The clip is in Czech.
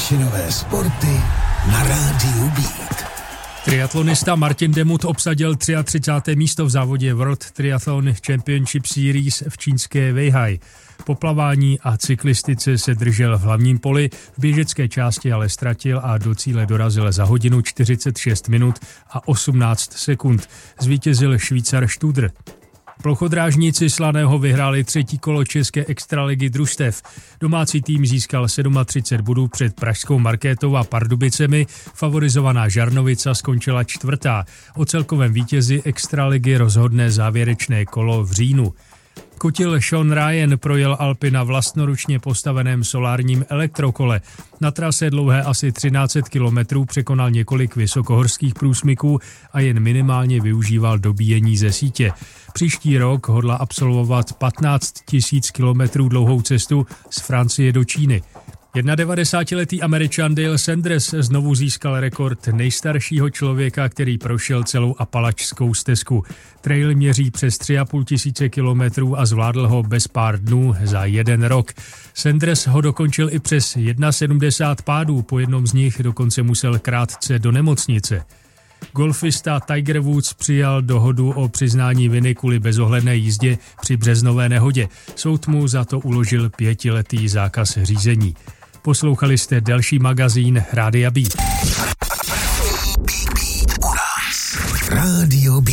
Vyšinové sporty na rádiu Beat. Triatlonista Martin Demut obsadil 33. místo v závodě World Triathlon Championship Series v čínské Weihai. Po plavání a cyklistice se držel v hlavním poli, v běžecké části ale ztratil a do cíle dorazil za hodinu 46 minut a 18 sekund. Zvítězil Švýcar Studer. Plochodrážníci Slaného vyhráli 3. kolo české extraligy družstev. Domácí tým získal 37 bodů před pražskou Markétou a Pardubicemi, favorizovaná Žarnovica skončila 4. O celkovém vítězi extraligy rozhodne závěrečné kolo v říjnu. Kutil Sean Ryan projel Alpy na vlastnoručně postaveném solárním elektrokole. Na trase dlouhé asi 13 kilometrů překonal několik vysokohorských průsmyků a jen minimálně využíval dobíjení ze sítě. Příští rok hodlá absolvovat 15 000 kilometrů dlouhou cestu z Francie do Číny. 91letý Američan Dale Sanders znovu získal rekord nejstaršího člověka, který prošel celou Apalačskou stezku. Trail měří přes 3500 kilometrů a zvládl ho bez pár dnů za 1 rok. Sanders ho dokončil i přes 71 pádů, po jednom z nich dokonce musel krátce do nemocnice. Golfista Tiger Woods přijal dohodu o přiznání viny kvůli bezohledné jízdě při březnové nehodě. Soud mu za to uložil 5letý zákaz řízení. Poslouchali jste další magazín Rádia Beat. Rádio